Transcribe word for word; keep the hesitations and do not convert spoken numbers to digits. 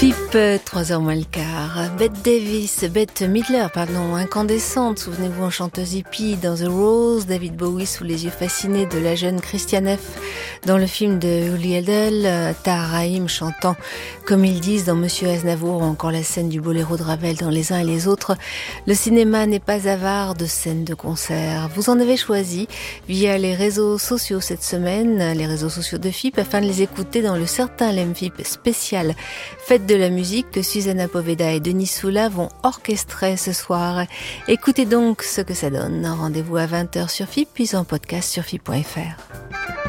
F I P, trois heures moins le quart. Bette Davis, Bette Midler, pardon, incandescente, souvenez-vous, en chanteuse hippie dans The Rose, David Bowie sous les yeux fascinés de la jeune Christiane F. dans le film de Uli Edel, Tahar Rahim chantant comme ils disent dans Monsieur Aznavour, ou encore la scène du boléro de Ravel dans Les uns et les autres. Le cinéma n'est pas avare de scènes de concert. Vous en avez choisi via les réseaux sociaux cette semaine, les réseaux sociaux de F I P, afin de les écouter dans le Certain Lem F I P spécial Fête de la musique que Susanna Poveda et Denis Soula vont orchestrer ce soir. Écoutez donc ce que ça donne. Rendez-vous à vingt heures sur F I P, puis en podcast sur F I P point F R.